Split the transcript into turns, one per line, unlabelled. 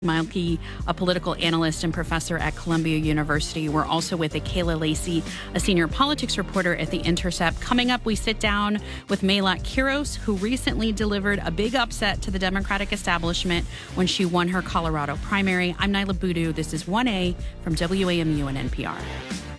Milke, a political analyst and professor at Columbia University. We're also with Kayla Lacey, a senior politics reporter at The Intercept. Coming up, we sit down with Mayolat Quiros, who recently delivered a big upset to the Democratic establishment when she won her Colorado primary. I'm Nyla Boodoo. This is 1A from WAMU and NPR.